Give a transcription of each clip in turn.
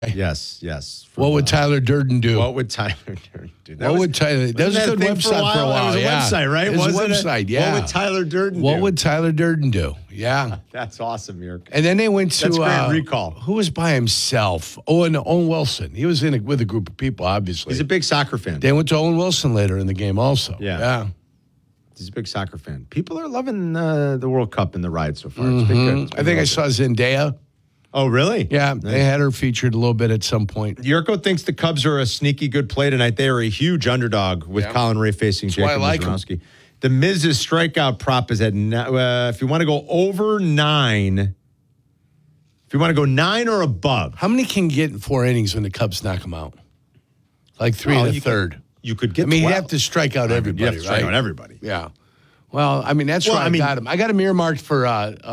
Yes. What would Tyler Durden do? What would Tyler Durden do? That was a good website for a while. It was a website, right? It was a website, yeah. What would Tyler Durden do? What would Tyler Durden do? Yeah. That's awesome, Mirk. And then they went to... That's great recall. Who was by himself? Owen Wilson. He was with a group of people, obviously. He's a big soccer fan. They went to Owen Wilson later in the game also. Yeah. He's a big soccer fan. People are loving the World Cup and the ride so far. It's been good. I think I saw Zendaya. Oh, really? Yeah, nice. They had her featured a little bit at some point. Yurko thinks the Cubs are a sneaky good play tonight. They are a huge underdog with Colin Ray facing Jacob Mizorowski. The Miz's strikeout prop is at, if you want to go over 9, if you want to go 9 or above. How many can get in 4 innings when the Cubs knock them out? Like 3 and a third. You could get 12. You have to strike out everybody, you have to strike out everybody. Yeah. Well, I mean, that's where I got him. I got him earmarked for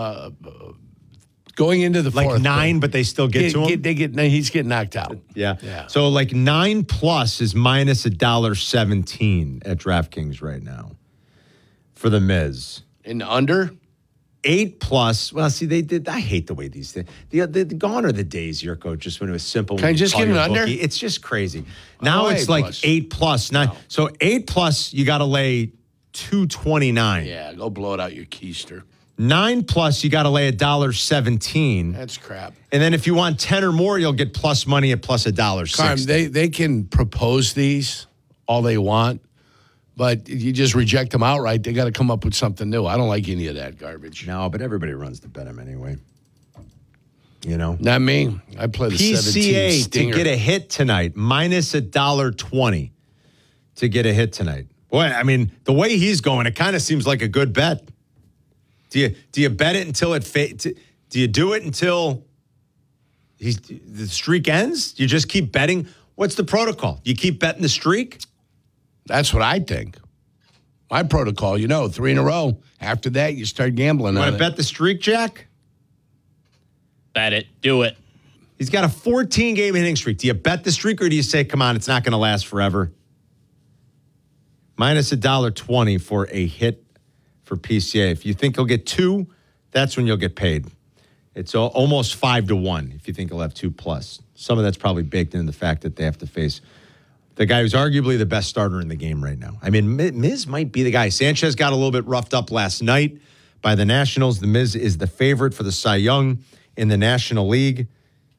going into the fourth. Like 9, but they still get to him? He's getting knocked out. Yeah. So like 9 plus is minus $1.17 at DraftKings right now for the Miz. And under? 8 plus. Well, see, they did. I hate the way these things. The gone are the days, Yurko, just when it was simple. Can I just get an under? It's just crazy. Now it's like 8 plus. 9. So 8 plus, you got to lay 229. Yeah, go blow it out your keister. 9 plus, you got to lay $1.17. That's crap. And then if you want 10 or more, you'll get plus money at plus $1.60. Carm, they can propose these all they want, but you just reject them outright. They got to come up with something new. I don't like any of that garbage. No, but everybody runs the bet 'em anyway. You know, not me. I play the PCA 17 to get a hit tonight, minus $1.20 to get a hit tonight. Boy, I mean, the way he's going, it kind of seems like a good bet. Do you bet it until it fades? Do you do it until the streak ends? You just keep betting? What's the protocol? You keep betting the streak? That's what I think. My protocol, 3 in a row. After that, you start gambling on it. Want to bet the streak, Jack? Bet it. Do it. He's got a 14-game hitting streak. Do you bet the streak or do you say, come on, it's not going to last forever? Minus $1.20 for a hit for PCA. If you think he'll get 2, that's when you'll get paid. It's almost 5 to 1 if you think he'll have 2 plus. Some of that's probably baked into the fact that they have to face the guy who's arguably the best starter in the game right now. I mean, Miz might be the guy. Sanchez got a little bit roughed up last night by the Nationals. The Miz is the favorite for the Cy Young in the National League.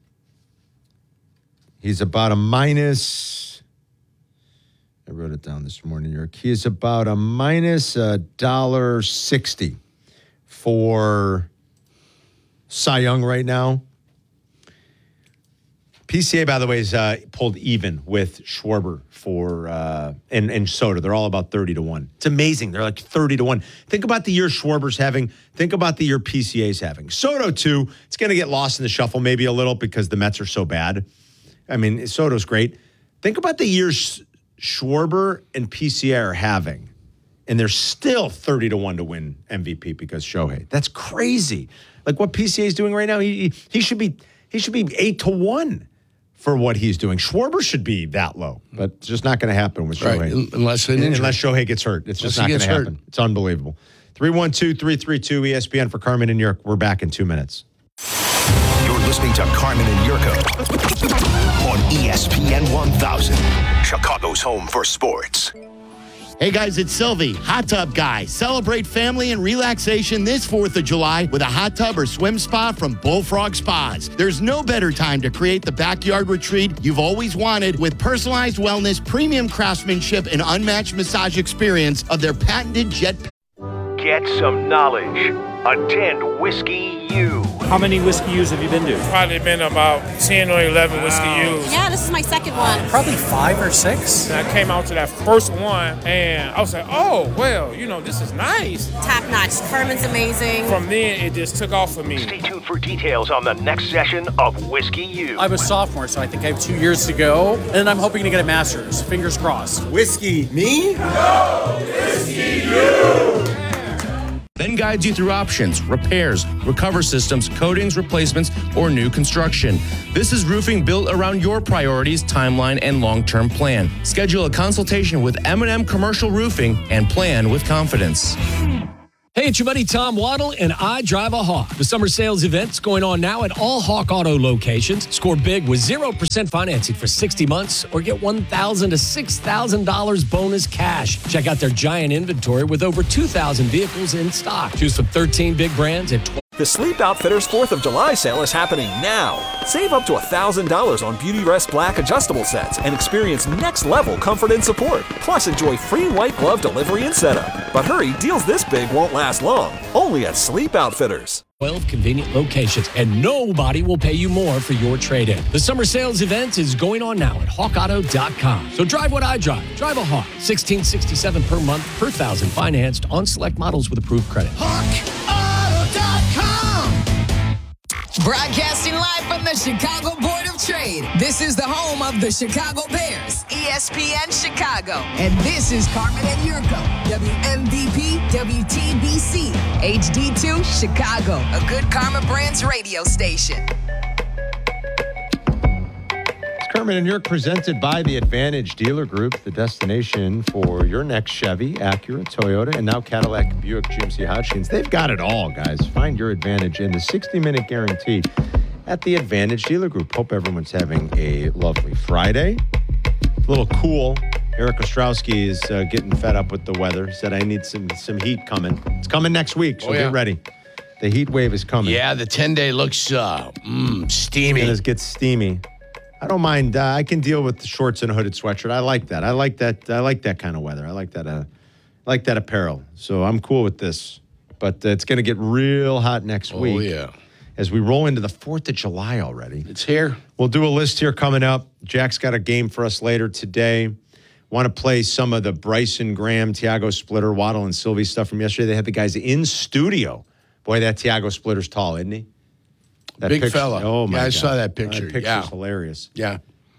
He's about a minus... I wrote it down this morning, York. He is about a minus $1.60 for Cy Young right now. PCA, by the way, is pulled even with Schwarber for and Soto. They're all about 30 to 1. It's amazing. They're like 30 to 1. Think about the year Schwarber's having. Think about the year PCA's having. Soto, too, it's going to get lost in the shuffle maybe a little because the Mets are so bad. I mean, Soto's great. Think about the years Schwarber and PCA are having, and they're still 30 to 1 to win MVP because Shohei. That's crazy. Like what PCA is doing right now, he should be 8 to 1 for what he's doing. Schwarber should be that low, but it's just not going to happen with Shohei. Right, unless Shohei gets hurt. It's just not going to happen. It's unbelievable. 312-332-ESPN for Carmen and Yurko. We're back in 2 minutes. You're listening to Carmen and Yurko on ESPN 1000, Chicago's home for sports. Hey guys, it's Sylvie, Hot Tub Guy. Celebrate family and relaxation this 4th of July with a hot tub or swim spa from Bullfrog Spas. There's no better time to create the backyard retreat you've always wanted with personalized wellness, premium craftsmanship, and unmatched massage experience of their patented jet. Get some knowledge. Attend Whiskey U. How many Whiskey U's have you been to? Probably been about 10 or 11 Whiskey U's. Yeah, this is my second one. Probably 5 or 6. And I came out to that first one, and I was like, oh, well, this is nice. Top notch. Carmen's amazing. From then, it just took off for me. Stay tuned for details on the next session of Whiskey U. I'm a sophomore, so I think I have 2 years to go, and I'm hoping to get a master's. Fingers crossed. Whiskey, me? No, Whiskey U! Then guides you through options, repairs, recover systems, coatings, replacements, or new construction. This is roofing built around your priorities, timeline, and long-term plan. Schedule a consultation with M&M Commercial Roofing and plan with confidence. Hey, it's your buddy Tom Waddle, and I drive a Hawk. The summer sales event's going on now at all Hawk Auto locations. Score big with 0% financing for 60 months or get $1,000 to $6,000 bonus cash. Check out their giant inventory with over 2,000 vehicles in stock. Choose from 13 big brands at The Sleep Outfitters 4th of July sale is happening now. Save up to $1,000 on Beauty Rest Black adjustable sets and experience next-level comfort and support. Plus, enjoy free white glove delivery and setup. But hurry, deals this big won't last long. Only at Sleep Outfitters. 12 convenient locations, and nobody will pay you more for your trade-in. The summer sales event is going on now at hawkauto.com. So drive what I drive. Drive a Hawk. $1,667 per month per $1,000 financed on select models with approved credit. Broadcasting live from the Chicago Board of Trade. This is the home of the Chicago Bears, ESPN Chicago. And this is Carmen and Yurko, WMVP, WTBC, HD2, Chicago, a Good Karma Brands radio station. Kermit and Yerk presented by the Advantage Dealer Group, the destination for your next Chevy, Acura, Toyota, and now Cadillac, Buick, GMC, Hodgkins. They've got it all, guys. Find your advantage in the 60-minute guarantee at the Advantage Dealer Group. Hope everyone's having a lovely Friday. It's a little cool. Eric Ostrowski is getting fed up with the weather. He said, I need some heat coming. It's coming next week, so get ready. The heat wave is coming. Yeah, the 10-day looks steamy. It gets steamy. I don't mind. I can deal with the shorts and a hooded sweatshirt. I like that. I like that kind of weather. I like that apparel. So I'm cool with this. But it's going to get real hot next week. Oh, yeah. As we roll into the 4th of July already. It's here. We'll do a list here coming up. Jack's got a game for us later today. Want to play some of the Bryson Graham, Tiago Splitter, Waddle, and Sylvie stuff from yesterday. They had the guys in studio. Boy, that Tiago Splitter's tall, isn't he? That big picture, fella. Oh, my God. I saw that picture. That picture's hilarious. Yeah.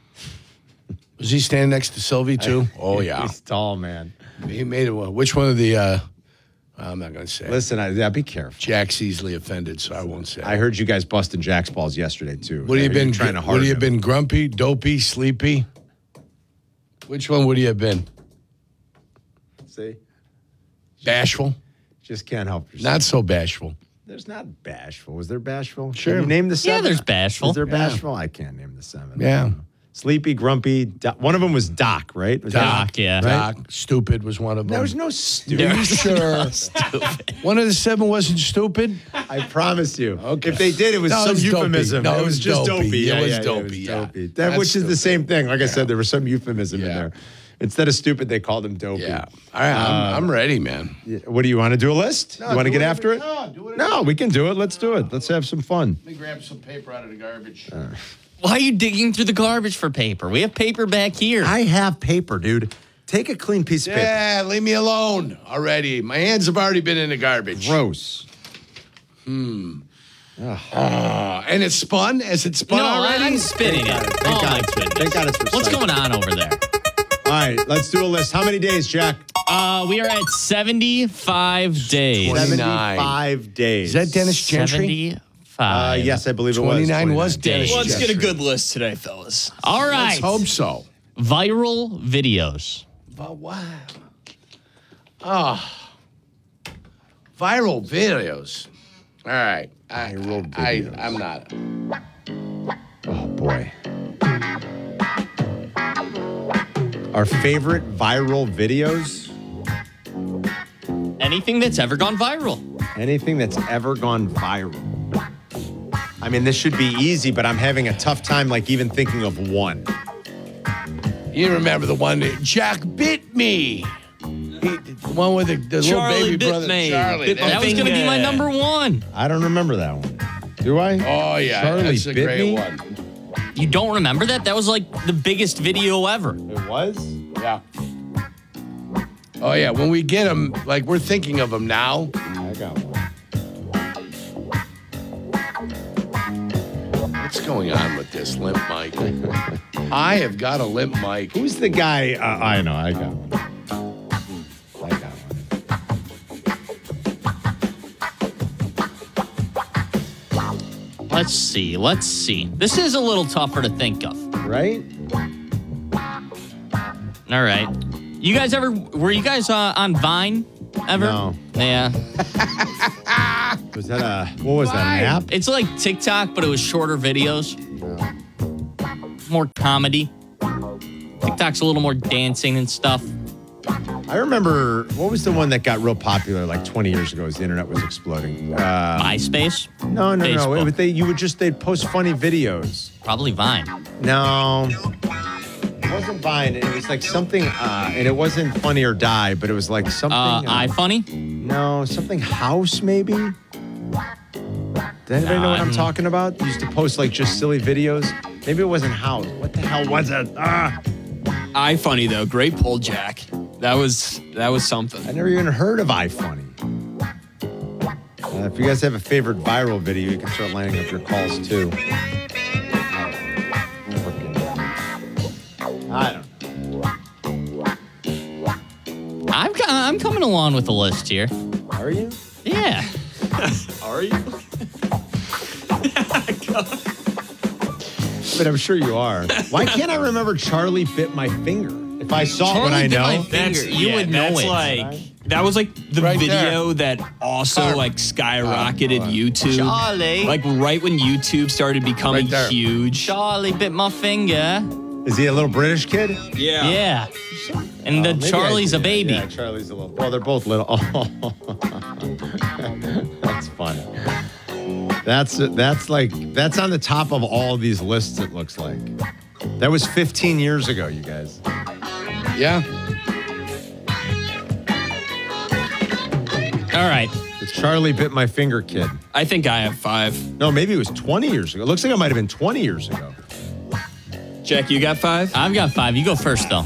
Was he standing next to Sylvie, too? Oh, yeah. He's tall, man. He made it. Which one of the, I'm not going to say. Listen, be careful. Jack's easily offended, so I won't say. I heard you guys busting Jack's balls yesterday, too. Would he have been trying to Would he have been grumpy, dopey, sleepy? Which one would he have been? See? Bashful? Just can't help yourself. Not so bashful. There's not bashful. Was there bashful? Sure. Can you name the 7? Yeah, there's bashful. Is there bashful? I can't name the 7. Yeah. Sleepy, grumpy. One of them was Doc, right? Was Doc, yeah. Doc, stupid was one of them. There was no stupid. Are you sure? One of the 7 wasn't stupid? I promise you. Okay. If they did, it was No, it some was dopey. euphemism. No, it was just dopey. It was Yeah, dopey, yeah. yeah. That, which is the That's same thing. Like I Yeah. said, there was some euphemism in there. Instead of stupid, they called him dopey. Yeah. All right, I'm ready, man. What do you want to do? A list? No, you want to do get after it? No, do it. No, we can do it. Let's do it. Let's have some fun. Let me grab some paper out of the garbage. Why are you digging through the garbage for paper? We have paper back here. I have paper, dude. Take a clean piece of paper. Yeah, leave me alone already. My hands have already been in the garbage. Gross. And it's spun? Is it spun no, already? I'm spinning it. Thank God. My goodness. Thank God it's recycled. What's going on over there? All right, let's do a list. How many days, Jack? We are at 75 days. 75 days. Is that Dennis Gentry? 75. Yes, I believe it was. 29 was Dennis Let's Gentry. get a good list today, fellas. All right. Let's hope so. Viral videos. But wow. Oh. Viral videos. All right. Viral videos. I'm not. Oh, boy. Our favorite viral videos? Anything that's ever gone viral. Anything that's ever gone viral. I mean, this should be easy, but I'm having a tough time, like, even thinking of one. You remember the one that Jack bit me. The one with the little Charlie baby bit brother. me. Charlie. That was going to be my number one. I don't remember that one. Do I? Oh, yeah. Charlie that's a bit great me? one. You don't remember that? That was like the biggest video ever. It was? Yeah. Oh, yeah. When we get them, like, we're thinking of them now. I got one. What's going on with this limp mic? I have got a limp mic. Who's the guy? I know. I got one. Let's see. This is a little tougher to think of. Right? All right. Were you guys on Vine? ever? No. Yeah. Was that what was that, an app? It's like TikTok, but it was shorter videos. More comedy. TikTok's a little more dancing and stuff. I remember, what was the one that got real popular like 20 years ago as the internet was exploding? MySpace? No. Facebook. They'd post funny videos. Probably Vine. No. It wasn't Vine. It was like something, and it wasn't Funny or Die, but it was like something. iFunny? No, something House maybe? Does anybody know what I'm talking about? You used to post like just silly videos. Maybe it wasn't House. What the hell was it? iFunny though, great pull, Jack. That was something. I never even heard of iFunny. If you guys have a favorite viral video, you can start lining up your calls too. I don't know. I'm coming along with the list here. Are you? Yeah. Are you? But I'm sure you are. Why can't I remember Charlie Bit My Finger? If I saw it, would I know? You would know it. That was like the Right video that also like skyrocketed YouTube. Charlie. Like right when YouTube started becoming Right there. huge. Charlie bit my finger. Is he a little British kid? Yeah. Yeah. And Maybe Charlie's I- a baby. Yeah, Charlie's a little. Well, they're both little. Oh, that's funny. That's on the top of all these lists. It looks like that was 15 years ago, you guys. Yeah. All right. It's Charlie Bit My Finger kid. I think I have 5. No, maybe it was 20 years ago. It looks like it might have been 20 years ago. Jack, you got 5? I've got 5. You go first, though.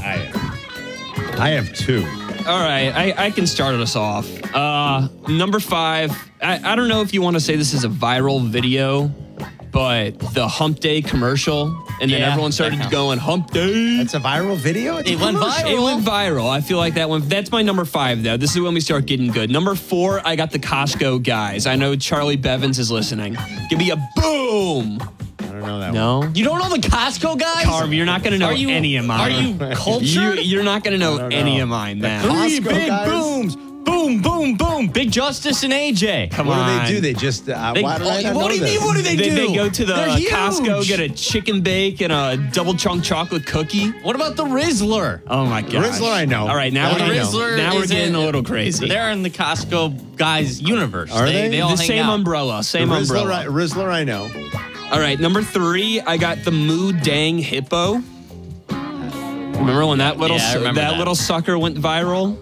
I have 2. All right, I can start us off. Number 5, I don't know if you want to say this is a viral video, but the Hump Day commercial, and then Yeah, everyone started that going, Hump Day. That's a viral video? It's a It went commercial. It went viral. I feel like that one. That's my number 5, though. This is when we start getting good. Number 4, I got the Costco guys. I know Charlie Bevins is listening. Give me a boom. I don't know that one. No? You don't know the Costco guys? Carv, you're not going to know Are you- any of mine. are you cultured? You're not going to know don't any know. of mine The now. Costco 3 big guys? booms. Boom, boom, boom. Big Justice and AJ. Come What on. do they do? They just. Why did I not what know do you this? mean? What do they do? They go to the They're huge. Costco, get a chicken bake and a double chunk chocolate cookie. What about the Rizzler? Oh my god. Rizzler, I know. All right, now That we're I know. Rizzler now we're is getting in- a little crazy. They're in the Costco guys universe. Are they? They all the hang same out. umbrella, same The umbrella. Rizzler, I know. All right, number 3, I got the Moo Dang Hippo. Remember when that little Yeah, I remember that. little sucker went viral?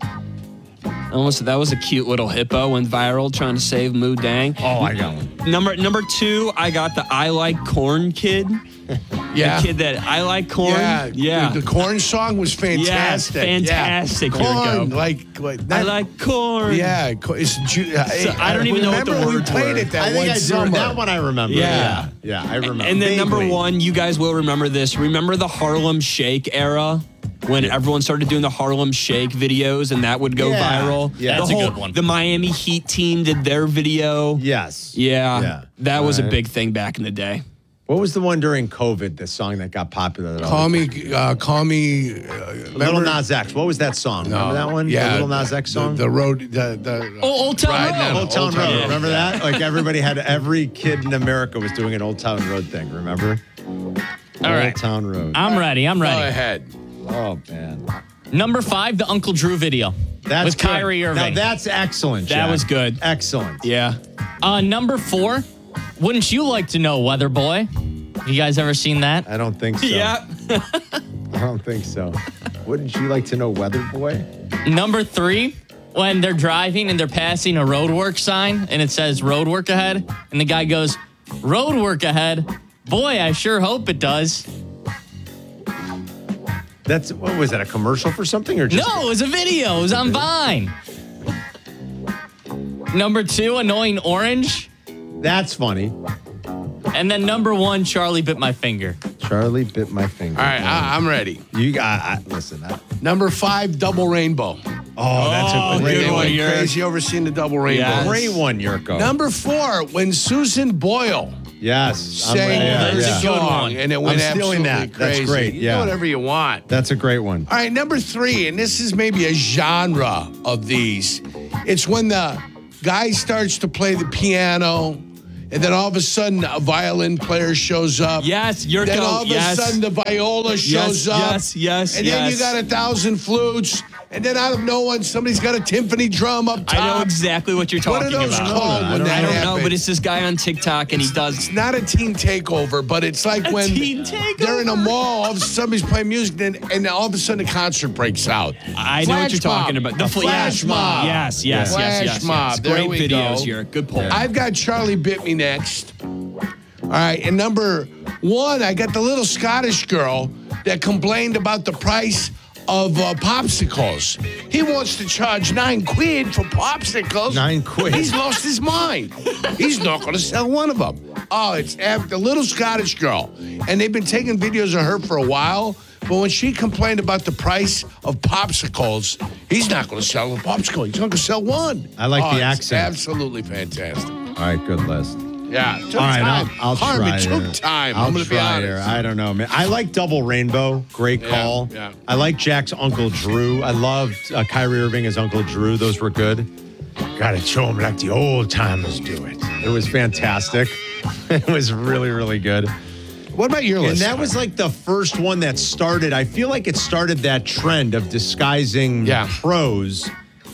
That was a cute little hippo went viral trying to save Moo Dang. Oh, I got one. Number 2, I got the I Like Corn kid. Yeah. The kid that I like corn. Yeah. The corn song was fantastic. Yes, fantastic. Yeah. Here we Corn, go. like I like corn. Yeah, I don't even know what the remember we words played were. it that I think one I do. summer. That one I remember. Yeah. Yeah, I remember. And then number Vaguely. 1, you guys will remember this. Remember the Harlem Shake era? When everyone started doing the Harlem Shake videos and that would go Yeah. viral. Yeah. That's the a good one. The Miami Heat team did their video. Yes. Yeah. Yeah. That was a All right. big thing back in the day. What was the one during COVID? The song that got popular. That Call me. Little remember- Nas X. What was that song? No. Remember that one? Yeah, the Little Nas X song. The road. The Old Town Ride Road. Down Old Town Road. Road. Remember that? Like every kid in America was doing an Old Town Road thing. Remember? All right. Old Town Road. I'm ready. I'm Go ready. ahead. Oh man, Number 5, the Uncle Drew video. that's with good. Kyrie Now Irving. that's excellent. That Jack. was good. Excellent. Yeah. Number 4, wouldn't you like to know, Weather Boy? Have you guys ever seen that? I don't think so. Yeah. I don't think so. Wouldn't you like to know, Weather Boy? Number 3, when they're driving and they're passing a roadwork sign and it says roadwork ahead, and the guy goes, roadwork ahead? Boy, I sure hope it does. What was that? A commercial for something or just? No, it was a video. It was on Vine. Number 2, Annoying Orange. That's funny. And then number 1, Charlie Bit My Finger. Charlie Bit My Finger. All right, I'm ready. You got. Listen. Number 5, Double Rainbow. Oh, that's a They great went one. crazy over seeing the Double Rainbow. Yes. Great one, Yurko. Number 4, when Susan Boyle Yes. sang I'm- the yeah. song, and it went I'm stealing absolutely that. crazy. That's great. You Yeah. do whatever you want. That's a great one. All right, number 3, and this is maybe a genre of these. It's when the guy starts to play the piano, and then all of a sudden a violin player shows up. Yes, Yurko. Then all of a sudden the viola shows up. Yes. And then you got 1,000 flutes. And then out of no one, somebody's got a timpani drum up top. I know exactly what you're What talking are those about. called when that I don't know, happens? but it's this guy on TikTok, and he does. It's not a teen takeover, but it's like when teen takeover? they're in a mall, all of a sudden somebody's playing music, and all of a sudden a concert breaks out. I know what you're talking about. The flash mob. Yes. Flash mob. There Great we videos go. here. Good poll. I've got Charlie Bit Me next. All right, and number 1, I got the little Scottish girl that complained about the price of popsicles. He wants to charge £9 for popsicles. £9. He's lost his mind. He's not going to sell one of them. Oh, it's the little Scottish girl. And they've been taking videos of her for a while. But when she complained about the price of popsicles, he's not going to sell a popsicle. He's not going to sell one. I like the it's accent. Absolutely fantastic. All right, good list. Yeah. Took All right, time. I'll Harmon, try. took here. time. I'll I'm going to be try honest. here. I don't know, man. I like Double Rainbow. Great call. Yeah. I like Jack's Uncle Drew. I loved Kyrie Irving as Uncle Drew. Those were good. Got to show him like the old timers do it. It was fantastic. It was really, really good. What about your And list? that was like the first one that started. I feel like it started that trend of disguising pros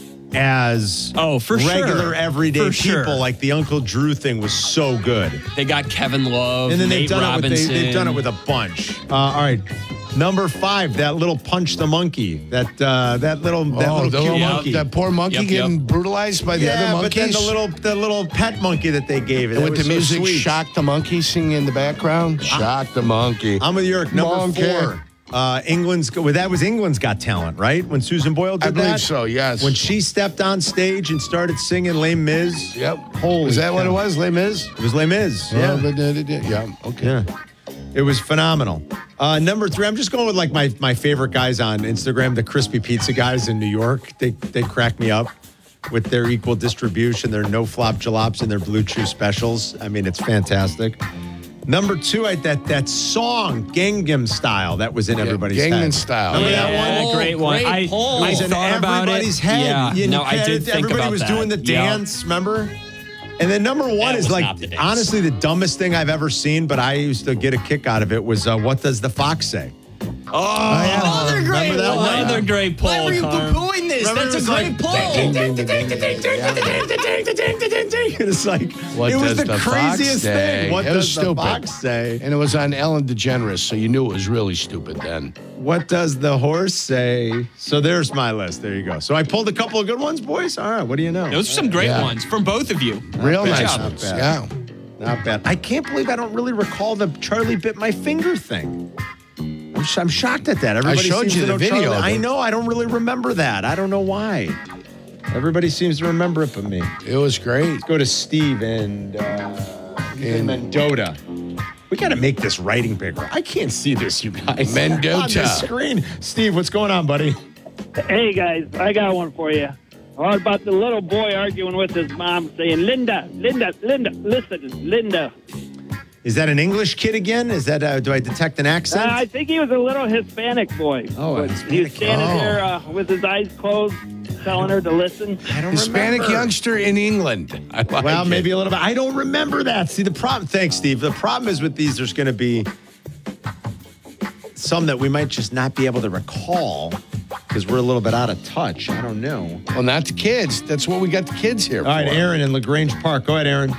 as for regular sure. everyday For people. sure. Like the Uncle Drew thing was so good. They got Kevin Love, And then Nate they've done Robinson. they've done it with a bunch. All right, number 5, that little Punch the Monkey, that little the cute little monkey. that poor monkey getting brutalized by the other Yeah, monkeys. but then the little pet monkey that they gave it. And that with was the so music, sweet. Shock the Monkey singing in the background. Shock the Monkey. I'm with York. Number Monkey. 4. That was England's Got Talent, right? When Susan Boyle did that? I believe so, yes. When she stepped on stage and started singing Les Mis. Yep. Holy Is that what it cow. was, Les Mis? It was Les Mis. Yeah. Yeah, okay. Yeah. It was phenomenal. Number 3, I'm just going with like my favorite guys on Instagram, the Crispy Pizza guys in New York. They crack me up with their equal distribution, their no flop jalops, and their Blue Chew specials. I mean, it's fantastic. Number 2, that song Gangnam Style that was in everybody's head. Gangnam Style. Remember that one? Great one. I It was in thought about it. everybody's head. Yeah. You No, I did think everybody about was that. doing the Yeah. dance. Remember? And then number 1 That is was like not the dance. honestly the dumbest thing I've ever seen, but I used to get a kick out of it. Was what does the fox say? Another great Remember that one. one? Another great poll. Why were you poo-pooing this? Remember That's a great poll. It's like What it was does the the fox craziest say? thing. What It was does the stupid. fox say? And it was on Ellen DeGeneres, so you knew it was really stupid then. What does the horse say? So there's my list. There you go. So I pulled a couple of good ones, boys. All right, what do you know? Those are some great Yeah. ones from both of you. Real Good nice job. ones. Not Yeah. bad. Not bad. I can't believe I don't really recall the Charlie bit my finger thing. I'm shocked at that. Everybody showed seems you to the know video Charlie. of I it. know. I don't really remember that. I don't know why. Everybody seems to remember it but me. It was great. Let's go to Steve and Mendota. We got to make this writing bigger. I can't see this, you guys. Mendota. On the screen. Steve, what's going on, buddy? Hey, guys, I got one for you. What about the little boy arguing with his mom saying, Linda, listen, Linda. Is that an English kid again? Is that, do I detect an accent? I think he was a little Hispanic boy. Oh, a But Hispanic he was standing kid. there with his eyes closed, telling her to listen. I don't Hispanic remember. youngster in England. I like Well, it. maybe a little bit. I don't remember that. See, the problem, thanks, Steve. The problem is with these, there's going to be some that we might just not be able to recall because we're a little bit out of touch. I don't know. Well, not the kids. That's what we got the kids here All right, for. Aaron in LaGrange Park. Go ahead, Aaron.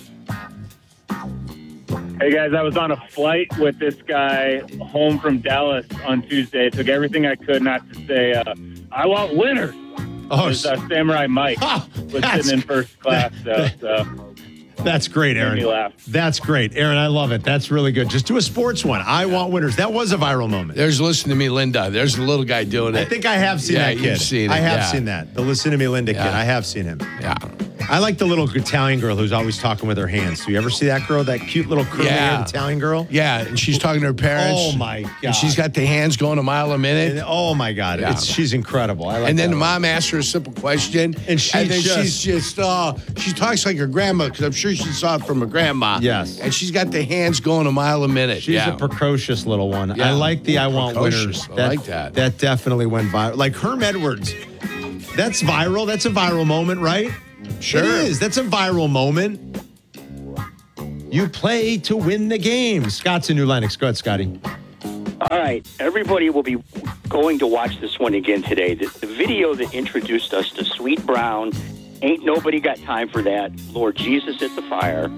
Hey guys, I was on a flight with this guy home from Dallas on Tuesday. I took everything I could not to say, I want winners. Oh, It was, Samurai Mike was sitting in first class. So That's great, made Aaron. me laugh. That's great. Aaron, I love it. That's really good. Just do a sports one. I want winners. That was a viral moment. There's Listen to Me, Linda. There's the little guy doing it. I think I have seen Yeah, that kid. you've seen it, I have yeah. seen that. The Listen to Me Linda kid. Yeah. I have seen him. Yeah. I like the little Italian girl who's always talking with her hands. Do you ever see that girl? That cute little curly-haired Italian girl? Yeah, and she's talking to her parents. Oh, my God. And she's got the hands going a mile a minute. And, oh, my God. Yeah. She's incredible. I like and then that the one. mom asks her a simple question. And then she's just, she talks like her grandma, because I'm sure she saw it from her grandma. Yes. And she's got the hands going a mile a minute. She's a precocious little one. Yeah. I like the I Want Precocious. Winners. I like that. That definitely went viral. Like Herm Edwards, that's viral. That's a viral moment, right? Sure. It is. That's a viral moment. You play to win the game. Scott's in New Lenox. Go ahead, Scotty. All right. Everybody will be going to watch this one again today. The video that introduced us to Sweet Brown, Ain't Nobody Got Time for That, Lord Jesus at the Fire.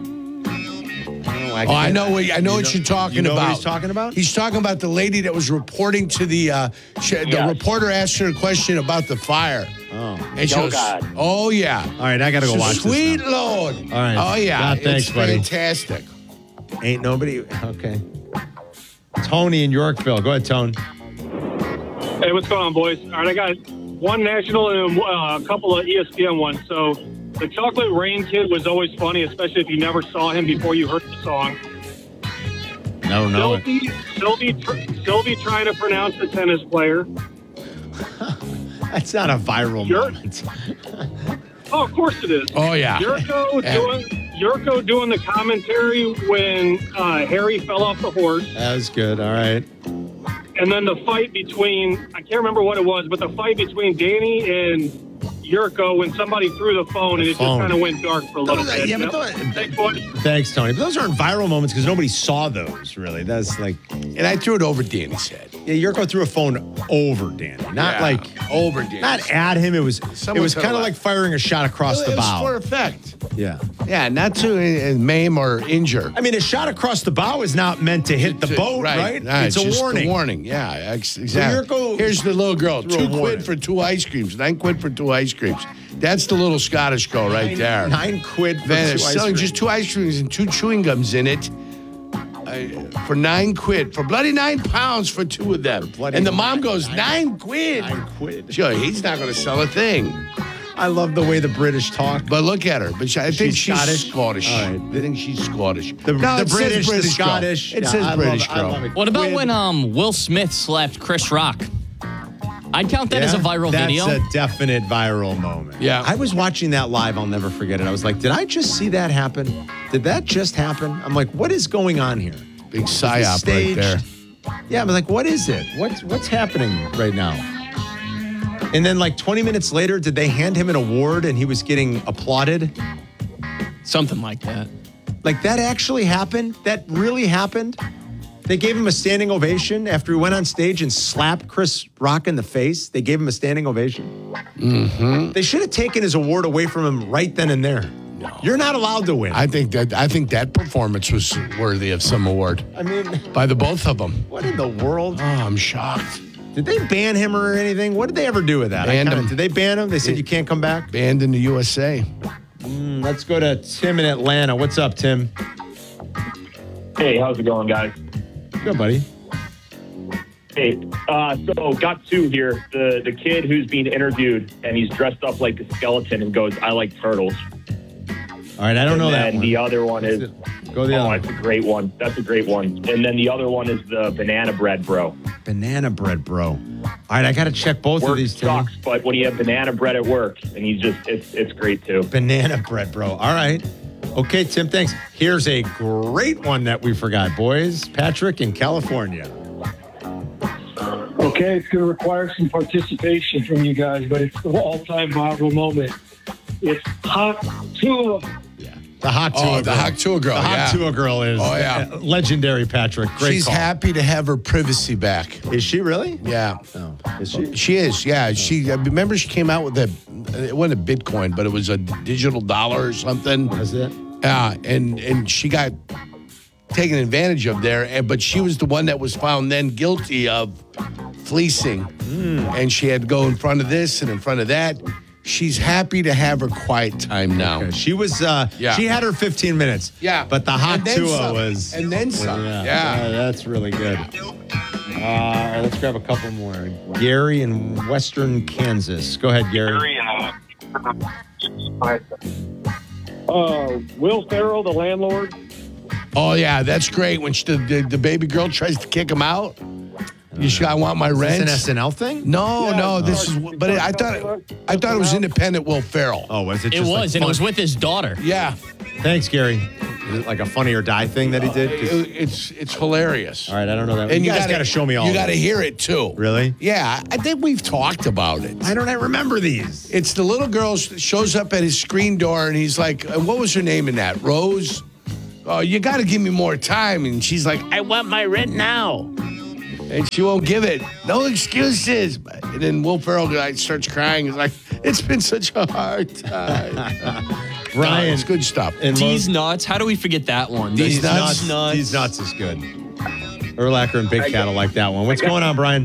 I know what you're talking you know about. What he's talking about? He's talking about the lady that was reporting to the reporter asked her a question about the fire. Oh. And she goes, God. oh, yeah. All right, I got to go watch Sweet this now. Lord. All right. Oh, yeah. God, thanks, it's buddy. fantastic. Ain't nobody. Okay. Tony in Yorkville. Go ahead, Tone. Hey, what's going on, boys? All right, I got one national and a couple of ESPN ones. So the Chocolate Rain Kid was always funny, especially if you never saw him before you heard the song. No. Sylvie trying to pronounce the tennis player. That's not a viral moment. Oh, of course it is. Oh, yeah. Yurko doing the commentary when Harry fell off the horse. That was good. All right. And then the fight between, I can't remember what it was, but the fight between Danny and Yurko when somebody threw the phone and it just kind of went dark for a little bit. Yeah, but thanks, Tony. But those aren't viral moments because nobody saw those, really. That's like... And I threw it over Danny's head. Yeah, Yurko threw a phone over Danny. Not over Danny. Not at him. It was kind of like firing a shot across the bow. It was for effect. Yeah. Yeah, not to maim or injure. I mean, a shot across the bow is not meant to hit the boat, right? It's a just warning. A warning. Yeah, exactly. Here's the little girl. $2 for 2 ice creams. $9 for 2 ice creams. That's the little Scottish girl right there. $9 for 2 ice creams. Selling just 2 ice creams and 2 chewing gums in it. For $9, for bloody £9 for 2 of them. And the mom goes, $9? $9. Sure, he's not going to sell a thing. I love the way the British talk. But look at her. But I think she's Scottish. All right. I think she's Scottish. The British, the Scottish. It says British girl. What about when Will Smith slapped Chris Rock? I'd count that as a viral video. That's a definite viral moment. Yeah. I was watching that live. I'll never forget it. I was like, did I just see that happen? Did that just happen? I'm like, what is going on here? Big psyop right there. Yeah, I'm like, what is it? What's happening right now? And then like 20 minutes later, did they hand him an award and he was getting applauded? Something like that. Like that actually happened? That really happened? They gave him a standing ovation after he went on stage and slapped Chris Rock in the face. They gave him a standing ovation. Mm-hmm. They should have taken his award away from him right then and there. No. You're not allowed to win. I think that performance was worthy of some award. I mean, by the both of them. What in the world? Oh, I'm shocked. Did they ban him or anything? What did they ever do with that? Banned him. Did they ban him? They said you can't come back? Banned in the USA. Let's go to Tim in Atlanta. What's up, Tim? Hey, how's it going, guys? Good, buddy. Hey, so got 2 here. The kid who's being interviewed, and he's dressed up like a skeleton and goes, I like turtles. All right, I don't know that And one. the other one is... Go the other one. That's a great one. That's a great one. And then the other one is the banana bread bro. Banana bread bro. All right, I got to check both of these, Tim. Sucks, but when you have banana bread at work, and he's just, it's great too. Banana bread bro. All right. Okay, Tim, thanks. Here's a great one that we forgot, boys. Patrick in California. Okay, it's going to require some participation from you guys, but it's the all-time viral moment. It's Hot Tua. The Hot Tua girl. The Hot Tua girl, The Hot Tua girl is legendary, Patrick. Great She's call. happy to have her privacy back. Is she really? Yeah. Oh, is she? She is, yeah. I remember she came out with it wasn't a Bitcoin, but it was a digital dollar or something. Was it? Yeah, and she got taken advantage of there, but she was the one that was found then guilty of fleecing. And she had to go in front of this and in front of that. She's happy to have her quiet time now. Okay. She was, she had her 15 minutes. Yeah. But the Hot And then Tua some. was. And then some. Yeah. That's really good. Let's grab a couple more. Gary in Western Kansas. Go ahead, Gary. Will Ferrell, the landlord. Oh, yeah, that's great. When the baby girl tries to kick him out. I want my rent. Is this an SNL thing? No, this is. But I thought it was independent Will Ferrell. Oh, was it? It Just was, and it was with his daughter. Yeah. Thanks, Gary. Is it like a Funny or Die thing that he did? It's hilarious. All right, I don't know that. And you guys got to show me all. You of got to it. hear it too. Really? Yeah, I think we've talked about it. Why don't I remember these? It's the little girl shows up at his screen door, and he's like, "What was her name in that? Rose? Oh, you got to give me more time." And she's like, "I want my rent now." And she won't give it. No excuses. And then Will Ferrell starts crying. He's like, "It's been such a hard time." Brian, it's good stuff. And These nuts. How do we forget that one? These nuts. These nuts is good. Urlacher and Big Cat will like that one. What's going on, Brian?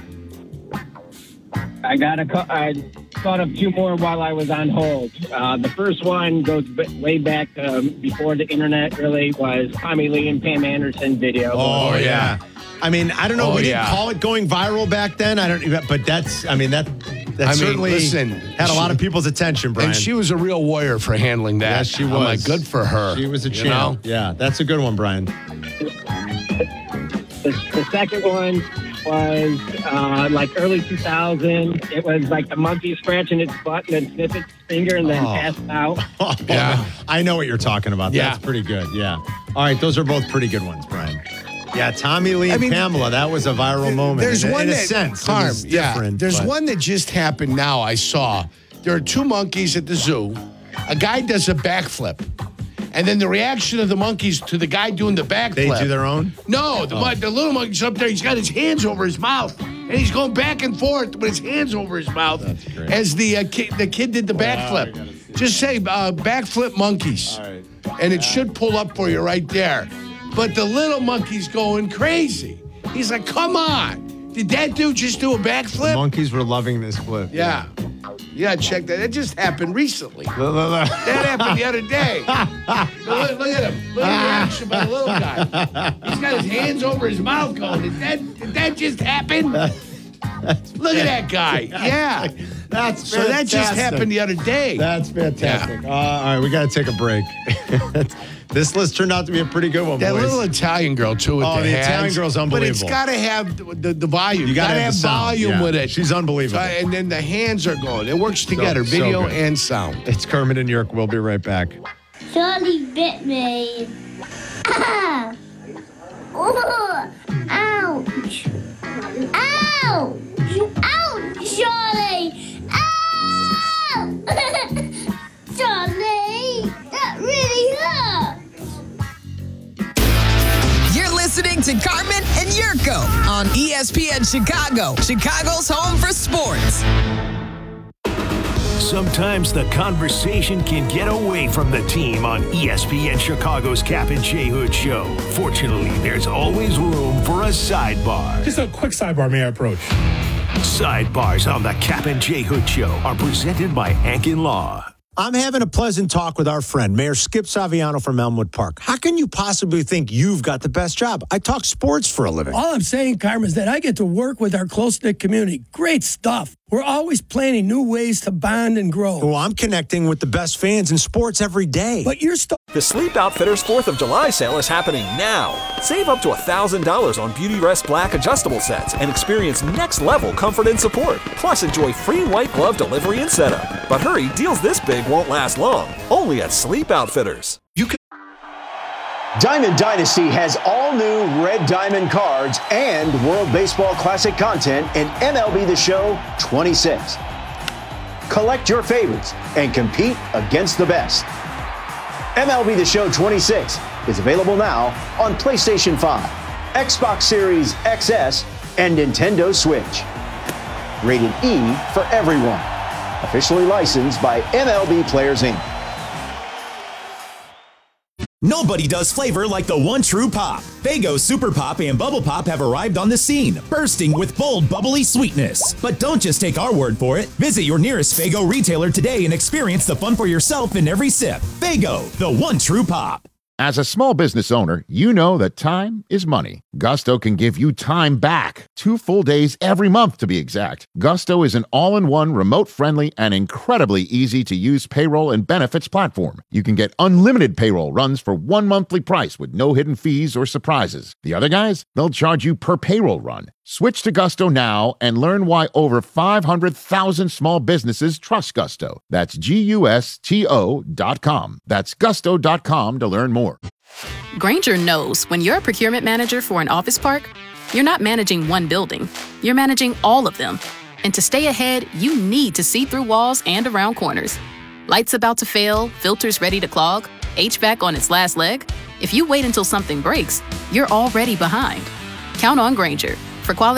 I thought of two more while I was on hold. The first one goes way back before the internet really was Tommy Lee and Pam Anderson video. Oh, yeah. I mean, I don't know. We didn't yeah. call it going viral back then. I don't. But that's. I mean, that certainly had a lot of people's attention, Brian. And she was a real warrior for handling that. Yes, she was. I'm like, good for her. She was a champ. Yeah, that's a good one, Brian. The second one was like early 2000. It was like the monkey scratching its butt and then sniff its finger and then passed out. Yeah, I know what you're talking about. Yeah. That's pretty good. Yeah. All right, those are both pretty good ones, Brian. Yeah, Tommy Lee and Pamela. That was a viral moment. There's one in a that, sense. Carm, it was different. There's but- one that just happened now. I saw. There are two monkeys at the zoo. A guy does a backflip. And then the reaction of the monkeys to the guy doing the backflip. They do their own? No, the little monkey's up there. He's got his hands over his mouth. And he's going back and forth with his hands over his mouth as the kid did the backflip. Just say backflip monkeys. All right. And it should pull up for you right there. But the little monkey's going crazy. He's like, come on. Did that dude just do a backflip? The monkeys were loving this flip. Yeah. Yeah, check that. It just happened recently. That happened the other day. Look at him. Look at the reaction by the little guy. He's got his hands over his mouth going, did that just happen? Look at that guy. Yeah. That's so that just happened the other day. That's fantastic. All right, we got to take a break. This list turned out to be a pretty good one, That boys. little Italian girl, too, with the hands. Italian girl's unbelievable. But it's got to have the volume. You got to have the sound. volume Yeah. with it. She's unbelievable. And then the hands are going. It works together, video good. and sound. It's Kermit and Yerk. We'll be right back. Charlie bit me. Ah! Oh, ouch! Ouch! Ouch, Charlie! Ow! Charlie, that really hurts. You're listening to Carmen and Yurko on ESPN Chicago, Chicago's home for sports. Sometimes the conversation can get away from the team on ESPN Chicago's Cap and J Hood Show. Fortunately, there's always room for a sidebar. Just a quick sidebar, may I approach? Sidebars on the Cap and J Hood Show are presented by Hankin Law. I'm having a pleasant talk with our friend, Mayor Skip Saviano from Elmwood Park. How can you possibly think you've got the best job? I talk sports for a living. All I'm saying, Carmen, is that I get to work with our close-knit community. Great stuff. We're always planning new ways to bond and grow. Well, I'm connecting with the best fans in sports every day. But you're still... The Sleep Outfitters 4th of July sale is happening now. Save up to $1,000 on Beauty Rest Black adjustable sets and experience next-level comfort and support. Plus, enjoy free white glove delivery and setup. But hurry, deals this big won't last long. Only at Sleep Outfitters. Diamond Dynasty has all new Red Diamond cards and World Baseball Classic content in MLB The Show 26. Collect your favorites and compete against the best. MLB The Show 26 is available now on PlayStation 5, Xbox Series XS, and Nintendo Switch. Rated E for everyone. Officially licensed by MLB Players Inc. Nobody does flavor like the one true pop. Faygo Super Pop and Bubble Pop have arrived on the scene, bursting with bold, bubbly sweetness. But don't just take our word for it. Visit your nearest Faygo retailer today and experience the fun for yourself in every sip. Faygo, the one true pop. As a small business owner, you know that time is money. Gusto can give you time back. 2 full days every month, to be exact. Gusto is an all-in-one, remote-friendly, and incredibly easy-to-use payroll and benefits platform. You can get unlimited payroll runs for one monthly price with no hidden fees or surprises. The other guys, they'll charge you per payroll run. Switch to Gusto now and learn why over 500,000 small businesses trust Gusto. That's GUSTO.com. That's gusto.com to learn more. Grainger knows when you're a procurement manager for an office park, you're not managing one building, you're managing all of them. And to stay ahead, you need to see through walls and around corners. Lights about to fail, filters ready to clog, HVAC on its last leg. If you wait until something breaks, you're already behind. Count on Grainger for quality